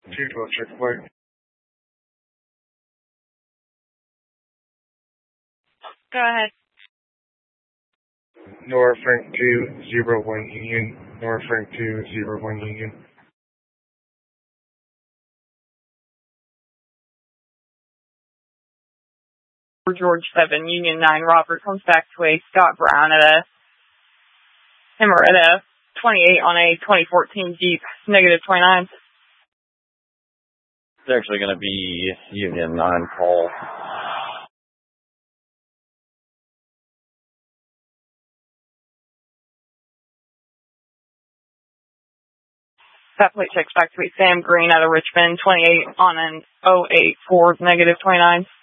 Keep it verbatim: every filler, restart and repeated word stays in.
two twelve, check flight. Go ahead. Nora Frank two, zero one Union. Nora Frank two, zero one Union. George seven, Union nine, Robert comes back to a Scott Brown at a Himmer at a twenty-eight on a twenty fourteen Jeep, negative twenty-nine. It's actually going to be Union nine, Paul. That plate checks back to a Sam Green out of Richmond, twenty-eight on an oh eight four, negative twenty-nine.